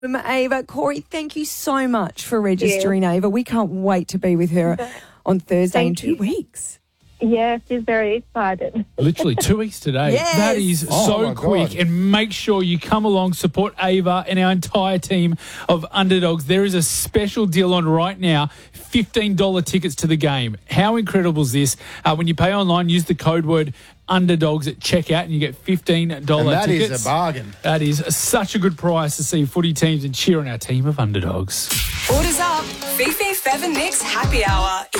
Ava. Corey, thank you so much for registering Ava. We can't wait to be with her on Thursday in 2 weeks. Yeah, she's very excited. Literally 2 weeks today. Yes. That is so quick. God. And make sure you come along, support Ava and our entire team of Underdogs. There is a special deal on right now, $15 tickets to the game. How incredible is this? When you pay online, use the code word Underdogs at checkout and you get $15 And that tickets. is a bargain. That is such a good price to see footy teams and cheer on our team of Underdogs. Orders up. Fifi, Fev and Nick's Happy Hour.